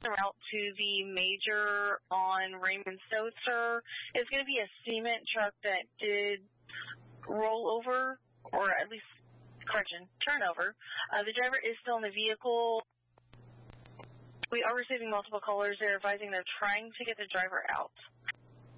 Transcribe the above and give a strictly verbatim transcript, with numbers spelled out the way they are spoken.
route to the major on Raymond Stocer. It's going to be a cement truck that did roll over, or at least, correction, turnover. Uh, the driver is still in the vehicle. We are receiving multiple callers. They're advising they're trying to get the driver out.